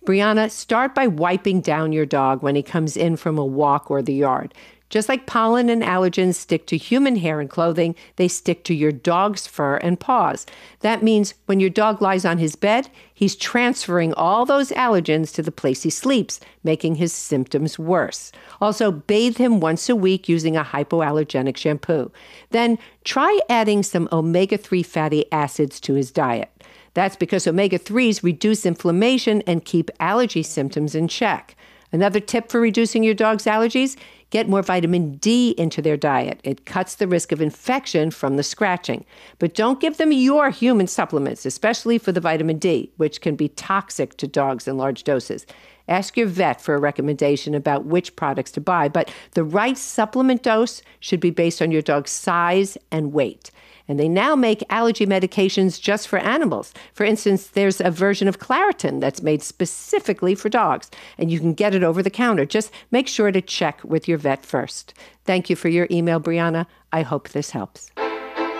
Brianna, start by wiping down your dog when he comes in from a walk or the yard. Just like pollen and allergens stick to human hair and clothing, they stick to your dog's fur and paws. That means when your dog lies on his bed, he's transferring all those allergens to the place he sleeps, making his symptoms worse. Also, bathe him once a week using a hypoallergenic shampoo. Then try adding some omega-3 fatty acids to his diet. That's because omega-3s reduce inflammation and keep allergy symptoms in check. Another tip for reducing your dog's allergies: get more vitamin D into their diet. It cuts the risk of infection from the scratching. But don't give them your human supplements, especially for the vitamin D, which can be toxic to dogs in large doses. Ask your vet for a recommendation about which products to buy, but the right supplement dose should be based on your dog's size and weight. And they now make allergy medications just for animals. For instance, there's a version of Claritin that's made specifically for dogs, and you can get it over the counter. Just make sure to check with your vet first. Thank you for your email, Brianna. I hope this helps.